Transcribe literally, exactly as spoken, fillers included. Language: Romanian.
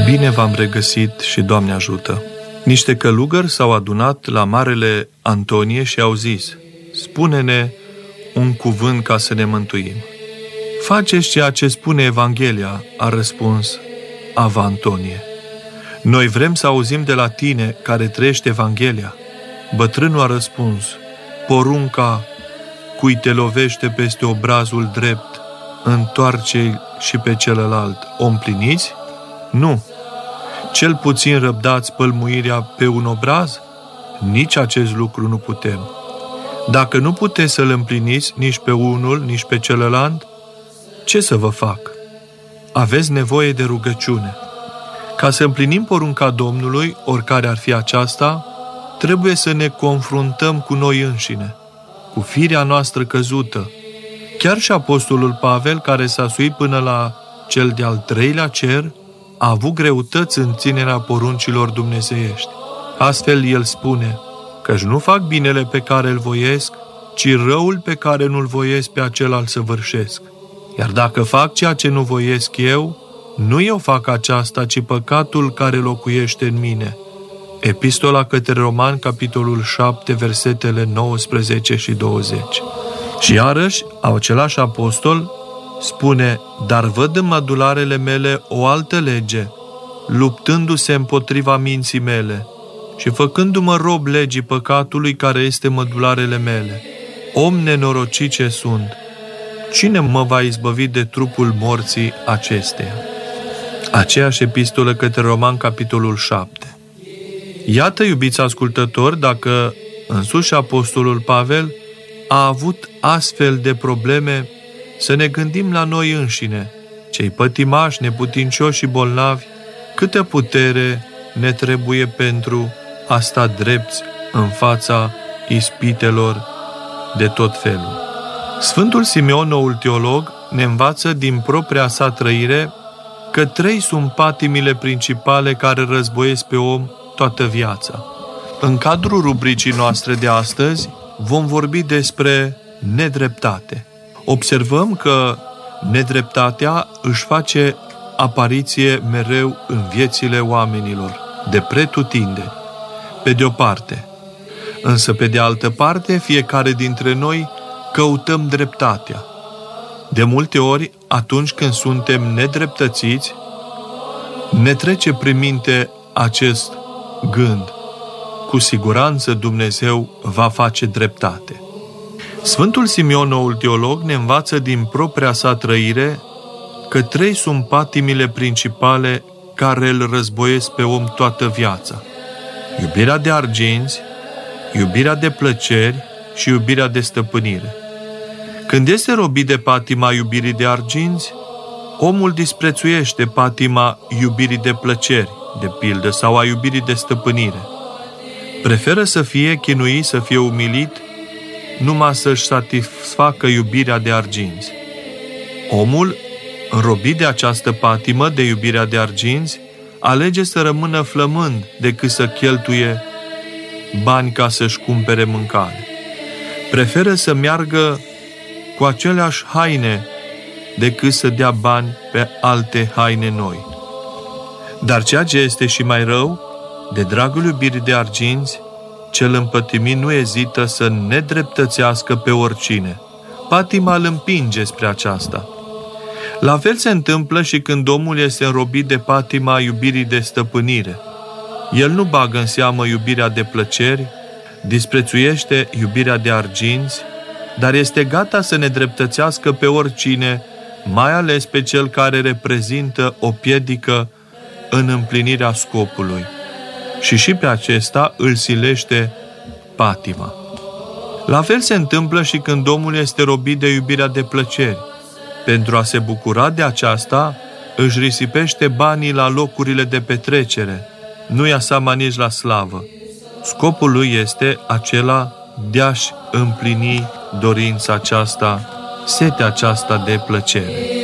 Bine v-am regăsit și Doamne ajută! Niște călugări s-au adunat la Marele Antonie și au zis: spune-ne un cuvânt ca să ne mântuim. Faceți ceea ce spune Evanghelia, a răspuns Ava Antonie. Noi vrem să auzim de la tine care trăiește Evanghelia. Bătrânul a răspuns: porunca cui te lovește peste obrazul drept, întoarce-l și pe celălalt, o împliniți? Nu. Cel puțin răbdați pălmuirea pe un obraz? Nici acest lucru nu putem. Dacă nu puteți să-l împliniți nici pe unul, nici pe celălalt, ce să vă fac? Aveți nevoie de rugăciune. Ca să împlinim porunca Domnului, oricare ar fi aceasta, trebuie să ne confruntăm cu noi înșine, cu firea noastră căzută. Chiar și apostolul Pavel, care s-a suit până la cel de-al treilea cer, a avut greutăți în ținerea poruncilor dumnezeiești. Astfel el spune: căci nu fac binele pe care îl voiesc, ci răul pe care nu-l voiesc pe acela îl săvârșesc. Iar dacă fac ceea ce nu voiesc eu, nu eu fac aceasta, ci păcatul care locuiește în mine. Epistola către Romani, capitolul șapte, versetele nouăsprezece și douăzeci. Și iarăși, același apostol spune: dar văd în mădularele mele o altă lege, luptându-se împotriva minții mele și făcându-mă rob legii păcatului care este mădularele mele. Om nenorocit ce sunt, cine mă va izbăvi de trupul morții acesteia? Aceeași epistolă către Roman, capitolul șapte. Iată, iubiți ascultători, dacă însuși apostolul Pavel a avut astfel de probleme, să ne gândim la noi înșine, cei pătimași, neputincioși și bolnavi, câtă putere ne trebuie pentru a sta drepți în fața ispitelor de tot felul. Sfântul Simeon, noul teolog, ne învață din propria sa trăire că trei sunt patimile principale care războiesc pe om toată viața. În cadrul rubricii noastre de astăzi vom vorbi despre nedreptate. Observăm că nedreptatea își face apariție mereu în viețile oamenilor, de pretutindeni, pe de o parte. Însă, pe de altă parte, fiecare dintre noi căutăm dreptatea. De multe ori, atunci când suntem nedreptățiți, ne trece prin minte acest gând: cu siguranță Dumnezeu va face dreptate. Sfântul Simeon, noul teolog, ne învață din propria sa trăire că trei sunt patimile principale care îl războiesc pe om toată viața: iubirea de arginți, iubirea de plăceri și iubirea de stăpânire. Când este robit de patima iubirii de arginți, omul disprețuiește patima iubirii de plăceri, de pildă, sau a iubirii de stăpânire. Preferă să fie chinuit, să fie umilit, numai să-și satisfacă iubirea de arginți. Omul, înrobit de această patimă de iubirea de arginți, alege să rămână flămând decât să cheltuie bani ca să-și cumpere mâncare. Preferă să meargă cu aceleași haine decât să dea bani pe alte haine noi. Dar ceea ce este și mai rău, de dragul iubirii de arginți, cel împătimit nu ezită să nedreptățească pe oricine. Patima îl împinge spre aceasta. La fel se întâmplă și când omul este înrobit de patima iubirii de stăpânire. El nu bagă în seamă iubirea de plăceri, disprețuiește iubirea de arginți, dar este gata să nedreptățească pe oricine, mai ales pe cel care reprezintă o piedică în împlinirea scopului. Și și pe acesta îl silește patima. La fel se întâmplă și când omul este robit de iubirea de plăceri. Pentru a se bucura de aceasta, își risipește banii la locurile de petrecere, nu ia seama nici la slavă. Scopul lui este acela de a-și împlini dorința aceasta, setea aceasta de plăcere.